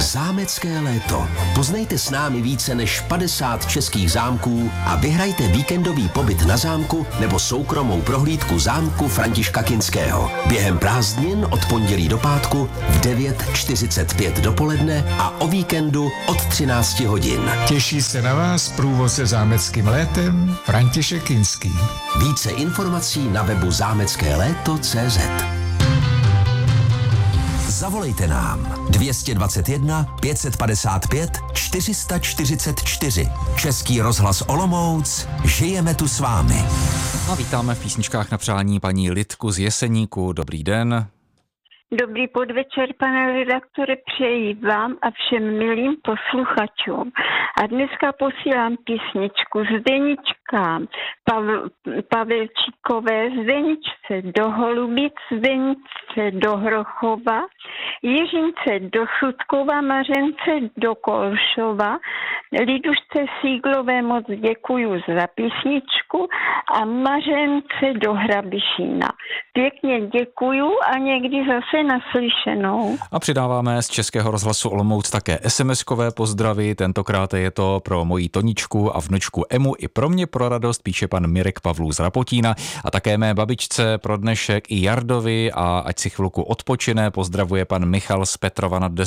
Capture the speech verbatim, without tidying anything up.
Zámecké léto. Poznejte s námi více než padesát českých zámků a vyhrajte víkendový pobyt na zámku nebo soukromou prohlídku zámku Františka Kinského. Během prázdnin od pondělí do pátku v devět čtyřicet pět dopoledne a o víkendu od třináct hodin. Těší se na vás průvodce zámeckým létem František Kinský. Více informací na webu zámecké léto tečka cé zet. Zavolejte nám dvě stě dvacet jedna pět set padesát pět čtyři sta čtyřicet čtyři. Český rozhlas Olomouc, žijeme tu s vámi. A vítáme v písničkách na přání paní Lidku z Jeseníku. Dobrý den. Dobrý podvečer, pane redaktore, přeji vám a všem milým posluchačům. A dneska posílám písničku Zdeničkám, Pavel, Pavelčíkové, Zdeničce do Holubic, Zdeničce do Hrochova, Jiřince do Sutkova, Mařence do Kolšova, Lidušce Síglové moc děkuju za písničku a Mařence do Hrabišína. Pěkně děkuju a někdy zase naslyšenou. A přidáváme z Českého rozhlasu Olomouc také es em eskové pozdravy. Tentokrát je to pro moji Toničku a vnučku Emu i pro mě pro radost, píše pan Mirek Pavlů z Rapotína. A také mé babičce pro dnešek i Jardovi a ať si chvilku odpočine, pozdravuje pan Michal z Petrova nad